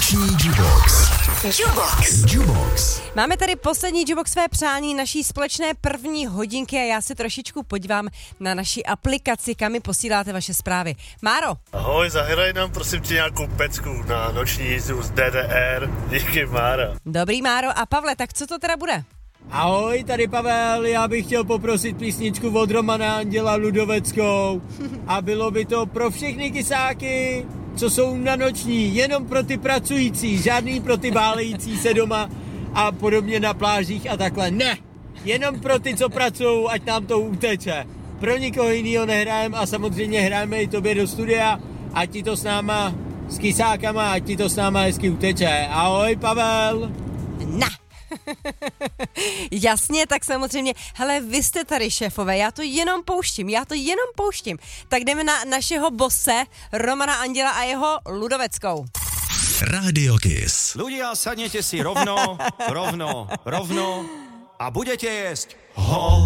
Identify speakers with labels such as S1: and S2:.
S1: Noční Jubox. Jubox.
S2: Máme tady poslední Jukeboxové přání naší společné první hodinky a já se trošičku podívám na naši aplikaci, kam mi posíláte vaše zprávy. Máro.
S3: Ahoj, zahraj nám prosím tě nějakou pecku na noční jízdu z DDR. Díky, Mára.
S2: Dobrý, Máro. A Pavle, tak co to teda bude?
S4: Ahoj, tady Pavel, já bych chtěl poprosit písničku od Romana Anděla Ludoveckou a bylo by to pro všechny kysáky, co jsou na noční, jenom pro ty pracující, žádný pro ty válející se doma a podobně na plážích a takhle, ne, jenom pro ty, co pracují, ať nám to uteče. Pro nikoho jinýho nehrajeme a samozřejmě hrajeme i tobě do studia, ať ti to s náma, s kysákama, ať ti to s náma hezky uteče. Ahoj, Pavel.
S2: Na. Jasně, tak samozřejmě, hele, vy jste tady šéfové, já to jenom pouštím. Tak jdeme na našeho bosse, Romana Anděla a jeho Ludoveckou.
S1: Radio Kiss.
S5: Ľudia, sadnete si rovno a budete jesť ho.